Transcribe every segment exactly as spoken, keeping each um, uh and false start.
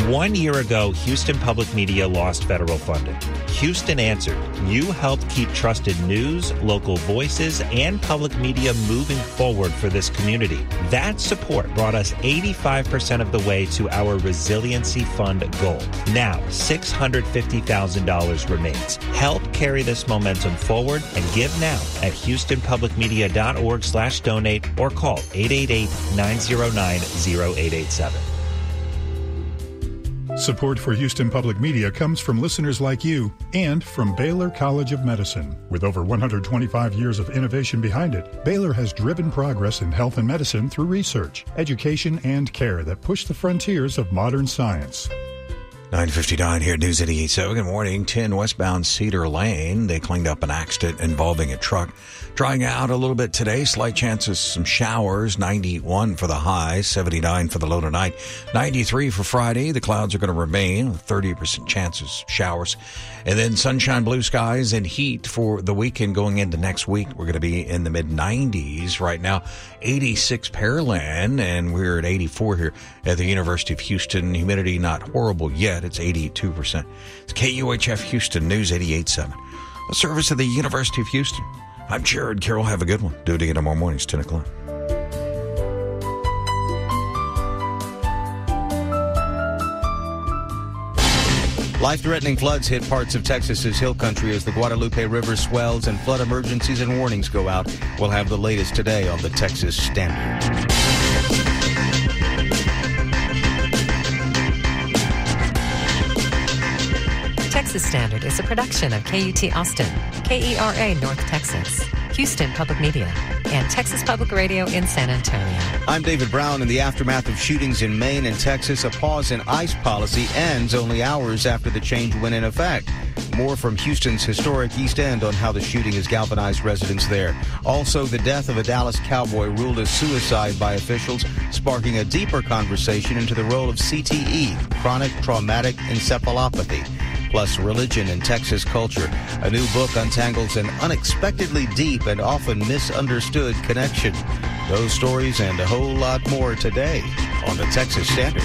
One year ago, Houston Public Media lost federal funding. Houston answered. You helped keep trusted news, local voices, and public media moving forward for this community. That support brought us eighty-five percent of the way to our Resiliency Fund goal. Now, six hundred fifty thousand dollars remains. Help carry this momentum forward and give now at houstonpublicmedia.org slash donate or call eight eight eight, nine oh nine, oh eight eight seven. Support for Houston Public Media comes from listeners like you and from Baylor College of Medicine. With over one hundred twenty-five years of innovation behind it, Baylor has driven progress in health and medicine through research, education, and care that push the frontiers of modern science. nine fifty-nine here at News eighty-eight point seven. Good morning. ten westbound Cedar Lane. They cleaned up an accident involving a truck. Drying out a little bit today. Slight chances some showers. ninety-one for the high. seventy-nine for the low tonight. ninety-three for Friday. The clouds are going to remain with thirty percent chances of showers. And then sunshine, blue skies, and heat for the weekend going into next week. We're going to be in the mid nineties right now. eighty-six Pearland, and we're at eighty-four here at the University of Houston. Humidity not horrible yet. It's eighty-two percent. It's K U H F Houston News eighty-eight point seven. A service of the University of Houston. I'm Jared Carroll. Have a good one. Do it again tomorrow morning. It's ten o'clock. Life-threatening floods hit parts of Texas's hill country as the Guadalupe River swells and flood emergencies and warnings go out. We'll have the latest today on the Texas Standard. Texas Standard is a production of K U T Austin, K E R A North Texas, Houston Public Media, and Texas Public Radio in San Antonio. I'm David Brown. In the aftermath of shootings in Maine and Texas, a pause in ICE policy ends only hours after the change went in effect. More from Houston's historic East End on how the shooting has galvanized residents there. Also, the death of a Dallas cowboy ruled as suicide by officials, sparking a deeper conversation into the role of C T E, chronic traumatic encephalopathy. Plus, religion and Texas culture. A new book untangles an unexpectedly deep and often misunderstood connection. Those stories and a whole lot more today on the Texas Standard.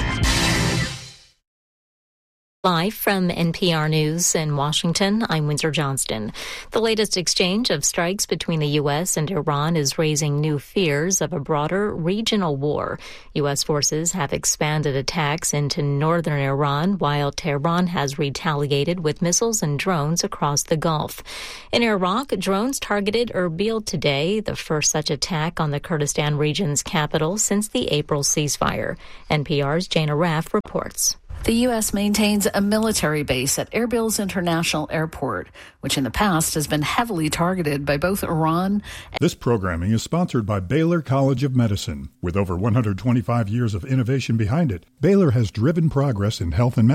Live from N P R News in Washington, I'm Windsor Johnston. The latest exchange of strikes between the U S and Iran is raising new fears of a broader regional war. U S forces have expanded attacks into northern Iran, while Tehran has retaliated with missiles and drones across the Gulf. In Iraq, drones targeted Erbil today, the first such attack on the Kurdistan region's capital since the April ceasefire. N P R's Jana Raff reports. The U S maintains a military base at Erbil's International Airport, which in the past has been heavily targeted by both Iran and... This programming is sponsored by Baylor College of Medicine. With over one hundred twenty-five years of innovation behind it, Baylor has driven progress in health and medicine